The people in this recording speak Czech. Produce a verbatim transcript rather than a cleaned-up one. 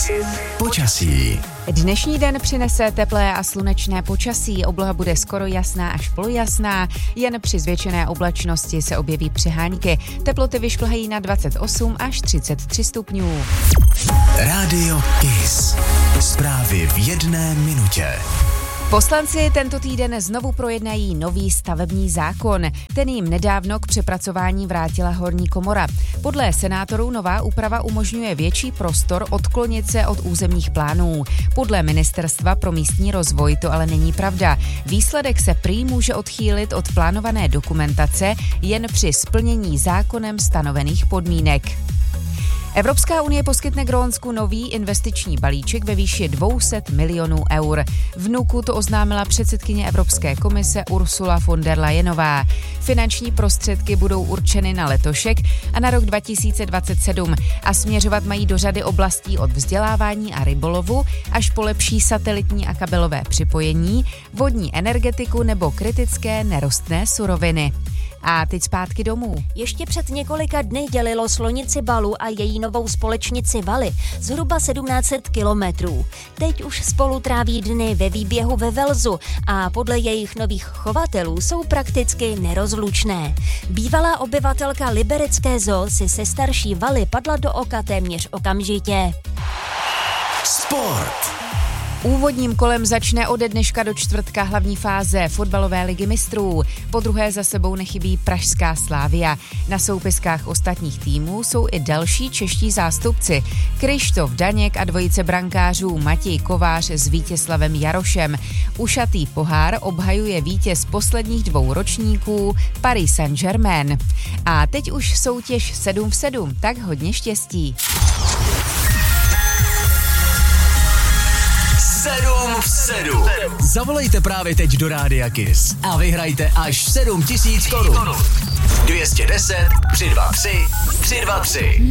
Kiss. Počasí. Dnešní den přinese teplé a slunečné počasí, obloha bude skoro jasná až polojasná, jen při zvětšené oblačnosti se objeví přehánky. Teploty vyšplhají na dvacet osm až třicet tři stupňů. Rádio Kiss. Zprávy v jedné minutě. Poslanci tento týden znovu projednají nový stavební zákon. Ten jim nedávno k přepracování vrátila horní komora. Podle senátorů nová úprava umožňuje větší prostor odklonit se od územních plánů. Podle Ministerstva pro místní rozvoj to ale není pravda. Výsledek se prý může odchýlit od plánované dokumentace jen při splnění zákonem stanovených podmínek. Evropská unie poskytne Grónsku nový investiční balíček ve výši dvě stě milionů eur. Vnuku to oznámila předsedkyně Evropské komise Ursula von der Leyenová. Finanční prostředky budou určeny na letošek a na rok dva tisíce dvacet sedm a směřovat mají do řady oblastí od vzdělávání a rybolovu až po lepší satelitní a kabelové připojení, vodní energetiku nebo kritické nerostné suroviny. A teď zpátky domů. Ještě před několika dny dělilo Slonici Balu a její novou společnici Vali zhruba sedmnáct set kilometrů. Teď už spolu tráví dny ve výběhu ve Velzu a podle jejich nových chovatelů jsou prakticky nerozlučné. Bývalá obyvatelka liberecké zoo si se starší Vali padla do oka téměř okamžitě. Sport. Úvodním kolem začne ode dneška do čtvrtka hlavní fáze fotbalové ligy mistrů. Po druhé za sebou nechybí pražská Slavia. Na soupiskách ostatních týmů jsou i další čeští zástupci. Kryštof Daněk a dvojice brankářů Matěj Kovář s Vítězslavem Jarošem. Ušatý pohár obhajuje vítěz posledních dvou ročníků Paris Saint-Germain. A teď už soutěž sedm v sedm, tak hodně štěstí. sedm v sedm. Zavolejte právě teď do Rádia Kiss a vyhrajte až sedm tisíc korun. dvě stě deset, tři sta dvacet tři, tři sta dvacet tři.